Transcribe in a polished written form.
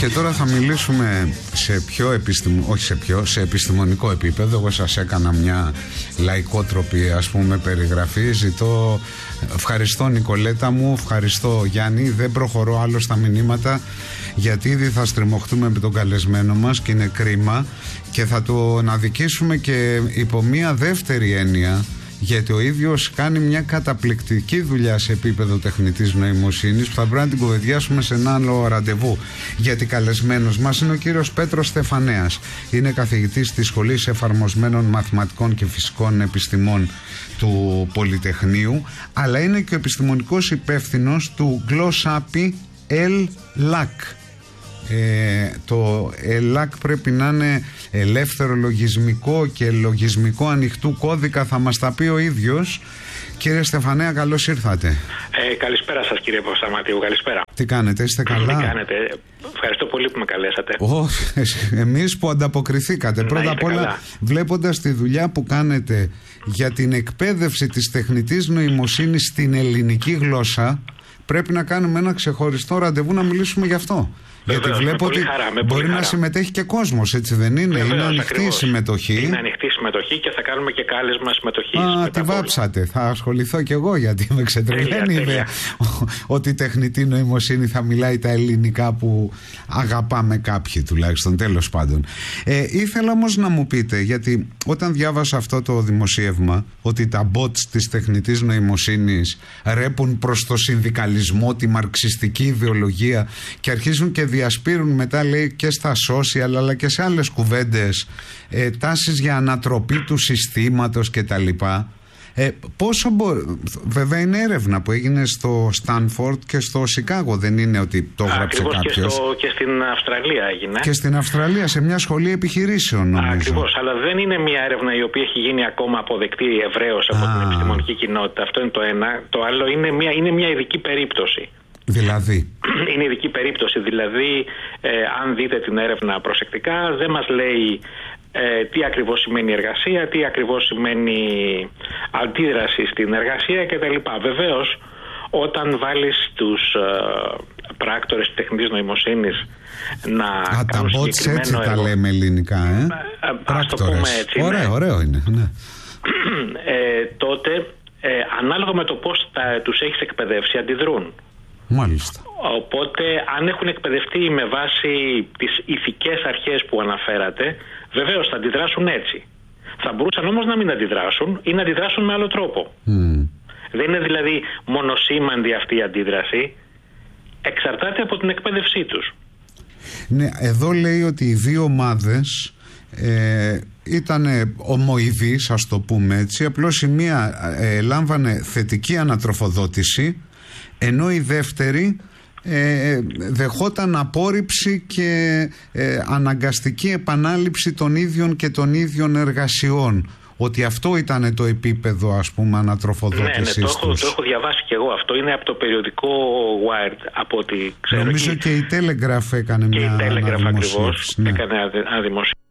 Και τώρα θα μιλήσουμε σε επιστημονικό επίπεδο. Εγώ σας έκανα μια λαϊκότροπη, ας πούμε, περιγραφή. Ευχαριστώ Νικολέτα μου, ευχαριστώ Γιάννη. Δεν προχωρώ άλλο στα μηνύματα, γιατί ήδη θα στριμωχτούμε με τον καλεσμένο μας και είναι κρίμα, και θα το αδικήσουμε και υπό μια δεύτερη έννοια, γιατί ο ίδιος κάνει μια καταπληκτική δουλειά σε επίπεδο τεχνητής νοημοσύνης που θα πρέπει να την κουβεντιάσουμε σε ένα άλλο ραντεβού. Γιατί καλεσμένος μας είναι ο κύριος Πέτρος Στεφανέας. Είναι καθηγητής της Σχολής Εφαρμοσμένων Μαθηματικών και Φυσικών Επιστημών του Πολυτεχνείου, αλλά είναι και ο επιστημονικός υπεύθυνος του Glossapy ELAC. Το ELAC πρέπει να είναι ελεύθερο λογισμικό και λογισμικό ανοιχτού κώδικα, θα μας τα πει ο ίδιος. Κύριε Στεφανέα, καλώς ήρθατε. Καλησπέρα σας κύριε Παπασταμάτιου, καλησπέρα. Τι κάνετε, είστε καλά? Τι κάνετε, ευχαριστώ πολύ που με καλέσατε. Εμείς που ανταποκριθήκατε. Πρώτα απ' όλα, βλέποντας τη δουλειά που κάνετε για την εκπαίδευση της τεχνητής νοημοσύνης στην ελληνική γλώσσα, πρέπει να κάνουμε ένα ξεχωριστό ραντεβού να μιλήσουμε γι' αυτό. Βεβαίως, γιατί βλέπω ότι μπορεί να συμμετέχει και κόσμος, έτσι δεν είναι? Βεβαίως, είναι ανοιχτή ακριβώς. η συμμετοχή. Είναι ανοιχτή η συμμετοχή και θα κάνουμε και κάλεσμα συμμετοχής. Τη βάψατε. Θα ασχοληθώ κι εγώ, γιατί με ξετρελαίνει η ιδέα ότι η τεχνητή νοημοσύνη θα μιλάει τα ελληνικά που αγαπάμε κάποιοι, τουλάχιστον, τέλος πάντων. Ήθελα όμως να μου πείτε, γιατί όταν διάβασα αυτό το δημοσίευμα, ότι τα bots της τεχνητής νοημοσύνης ρέπουν προς το συνδικαλισμό, τη μαρξιστική ιδεολογία και αρχίζουν και διασπείρουν μετά, λέει, και στα social αλλά και σε άλλες κουβέντες τάσεις για ανατροπή του συστήματος κτλ. Βέβαια είναι έρευνα που έγινε στο Στάνφορντ και στο Σικάγο, δεν είναι ότι το έγραψε κάποιος? Και στην Αυστραλία έγινε. Και στην Αυστραλία, σε μια σχολή επιχειρήσεων, νομίζω. Ακριβώς, αλλά δεν είναι μια έρευνα η οποία έχει γίνει ακόμα αποδεκτή ευρέως από την επιστημονική κοινότητα. Αυτό είναι το ένα. Το άλλο είναι μια ειδική περίπτωση. Δηλαδή? Είναι ειδική περίπτωση, δηλαδή αν δείτε την έρευνα προσεκτικά, δεν μας λέει τι ακριβώς σημαίνει εργασία, τι ακριβώς σημαίνει αντίδραση στην εργασία κτλ. Βεβαίως, όταν βάλεις τους πράκτορες της τεχνητής νοημοσύνης να κάνουν τα bots έτσι τα λέμε ελληνικά, πράκτορες. Ωραίο είναι, ναι. Τότε, ανάλογα με το πώς τους έχεις εκπαιδεύσει, αντιδρούν. Μάλιστα. Οπότε, αν έχουν εκπαιδευτεί με βάση τις ηθικές αρχές που αναφέρατε, βεβαίως θα αντιδράσουν έτσι. Θα μπορούσαν όμως να μην αντιδράσουν ή να αντιδράσουν με άλλο τρόπο. Δεν είναι δηλαδή μονοσήμαντη αυτή η αντίδραση. Εξαρτάται από την εκπαίδευσή τους. Ναι, εδώ λέει ότι οι δύο ομάδες ήταν ομοειδείς, ας το πούμε έτσι. Απλώς η μία λάμβανε θετική ανατροφοδότηση, ενώ η δεύτερη δεχόταν απόρριψη και αναγκαστική επανάληψη των ίδιων και των ίδιων εργασιών. Ότι αυτό ήταν το επίπεδο, ας πούμε, ανατροφοδότησης τους. Το έχω διαβάσει και εγώ. Αυτό είναι από το περιοδικό Wired, από ό,τι ξέρω. Νομίζω και η Telegraph έκανε μια αναδημοσίευση. Ακριβώς, έκανε αναδημοσίευση.